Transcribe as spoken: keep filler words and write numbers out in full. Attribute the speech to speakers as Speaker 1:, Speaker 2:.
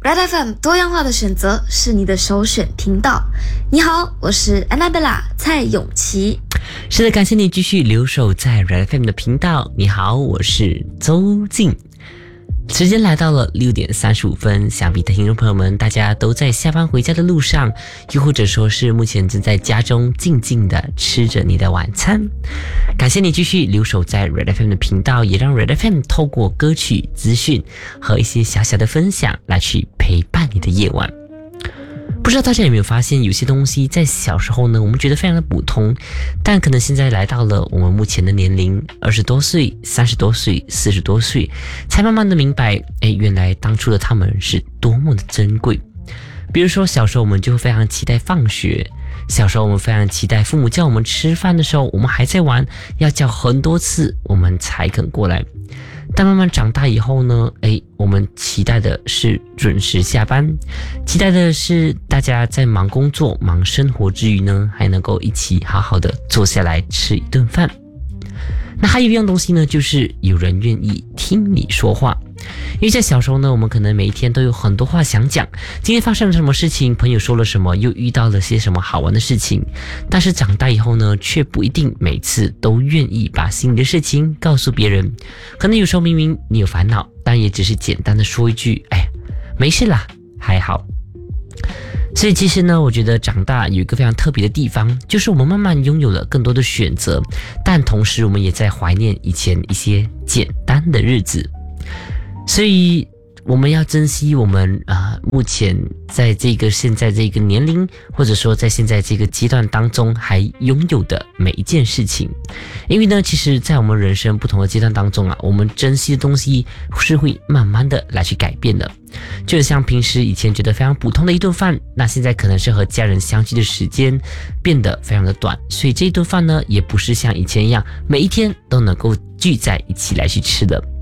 Speaker 1: Red F M 多样化的选择是你的首选频道。你好，我是 Annabella 蔡永琪。
Speaker 2: 是的，感谢你继续留守在 Red F M 的频道。你好，我是周静。时间来到了六点三十五分，想必听众朋友们大家都在下班回家的路上，又或者说是目前正在家中静静的吃着你的晚餐。感谢你继续留守在 Red F M 的频道，也让 Red F M 透过歌曲、资讯和一些小小的分享来去陪伴你的夜晚。不知道大家有没有发现，有些东西在小时候呢，我们觉得非常的普通，但可能现在来到了我们目前的年龄，二十多岁、三十多岁、四十多岁，才慢慢的明白，哎，原来当初的他们是多么的珍贵。比如说，小时候我们就非常期待放学，小时候我们非常期待父母叫我们吃饭的时候，我们还在玩，要叫很多次我们才肯过来。但慢慢长大以后呢，诶，我们期待的是准时下班，期待的是大家在忙工作、忙生活之余呢，还能够一起好好的坐下来吃一顿饭。那还有一样东西呢，就是有人愿意听你说话。因为在小时候呢，我们可能每一天都有很多话想讲，今天发生了什么事情，朋友说了什么，又遇到了些什么好玩的事情。但是长大以后呢，却不一定每次都愿意把心里的事情告诉别人。可能有时候明明你有烦恼，但也只是简单的说一句，哎，没事啦，还好。所以其实呢，我觉得长大有一个非常特别的地方，就是我们慢慢拥有了更多的选择，但同时我们也在怀念以前一些简单的日子。所以我们要珍惜我们啊、呃，目前在这个现在这个年龄，或者说在现在这个阶段当中还拥有的每一件事情。因为呢，其实在我们人生不同的阶段当中啊，我们珍惜的东西是会慢慢的来去改变的。就像平时以前觉得非常普通的一顿饭，那现在可能是和家人相聚的时间变得非常的短，所以这一顿饭呢，也不是像以前一样每一天都能够聚在一起来去吃的。